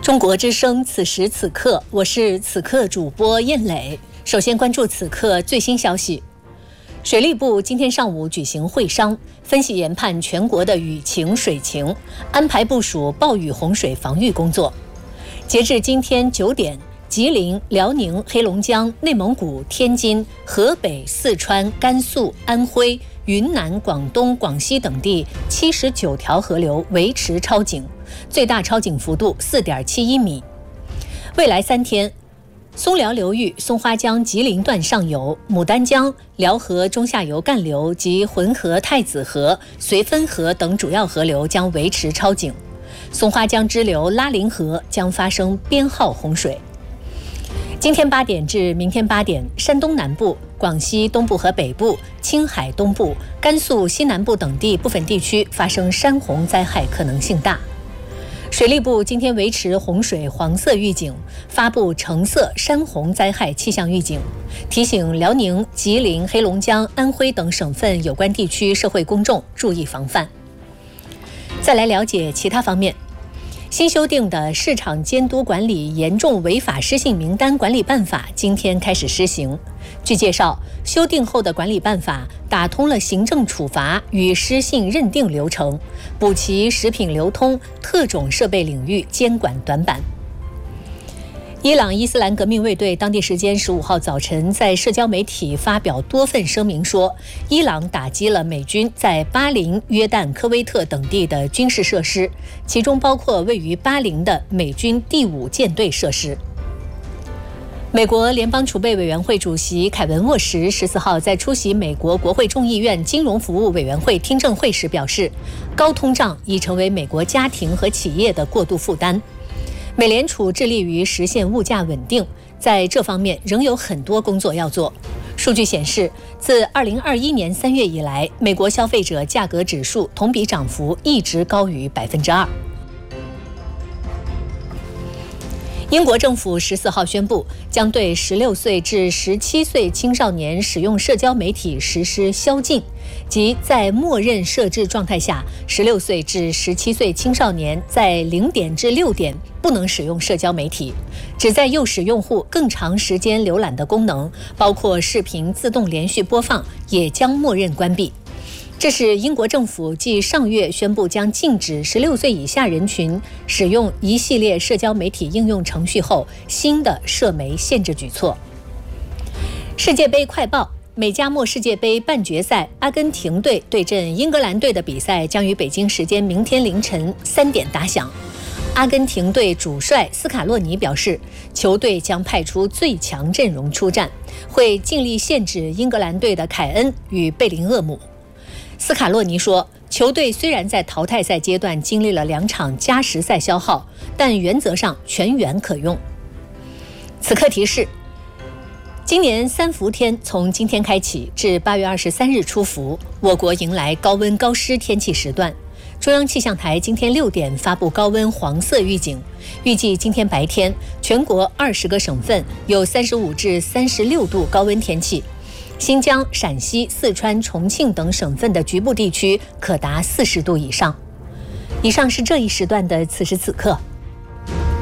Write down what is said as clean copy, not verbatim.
中国之声，此时此刻，我是此刻主播燕磊。首先关注此刻最新消息。水利部今天上午举行会商，分析研判全国的雨情、水情，安排部署暴雨洪水防御工作。截至今天9点，吉林、辽宁、黑龙江、内蒙古、天津、河北、四川、甘肃、安徽、云南、广东、广西等地79条河流维持超警，最大超警幅度4.71米。未来3天，松辽流域松花江吉林段上游、牡丹江、辽河中下游干流及浑河、太子河、绥芬河等主要河流将维持超警，松花江支流拉林河将发生编号洪水。今天8点至明天8点，山东南部、广西东部和北部、青海东部、甘肃西南部等地部分地区发生山洪灾害可能性大。水利部今天维持洪水黄色预警，发布橙色山洪灾害气象预警，提醒辽宁、吉林、黑龙江、安徽等省份有关地区社会公众注意防范。再来了解其他方面。新修订的市场监督管理严重违法失信名单管理办法今天开始施行。据介绍，修订后的管理办法打通了行政处罚与失信认定流程，补齐食品流通、特种设备领域监管短板。伊朗伊斯兰革命卫队当地时间15号早晨在社交媒体发表多份声明说，伊朗打击了美军在巴林、约旦、科威特等地的军事设施，其中包括位于巴林的美军第5舰队设施。美国联邦储备委员会主席凯文·沃什14号在出席美国国会众议院金融服务委员会听证会时表示，高通胀已成为美国家庭和企业的过度负担。美联储致力于实现物价稳定，在这方面仍有很多工作要做。数据显示，自2021年3月以来，美国消费者价格指数同比涨幅一直高于2%。英国政府14号宣布，将对16岁至17岁青少年使用社交媒体实施宵禁，即在默认设置状态下，16岁至17岁青少年在0点至6点不能使用社交媒体，旨在诱使用户更长时间浏览的功能，包括视频自动连续播放，也将默认关闭。这是英国政府继上月宣布将禁止16岁以下人群使用一系列社交媒体应用程序后新的社媒限制举措。世界杯快报：美加墨世界杯半决赛，阿根廷队对阵英格兰队的比赛将于北京时间明天凌晨3点打响。阿根廷队主帅斯卡洛尼表示，球队将派出最强阵容出战，会尽力限制英格兰队的凯恩与贝林厄姆。斯卡洛尼说，球队虽然在淘汰赛阶段经历了2场加时赛消耗，但原则上全员可用。此刻提示：今年3伏天从今天开启至8月23日出伏，我国迎来高温高湿天气时段。中央气象台今天6点发布高温黄色预警，预计今天白天全国20个省份有35至36度高温天气。新疆、陕西、四川、重庆等省份的局部地区可达40度以上。以上是这一时段的此时此刻。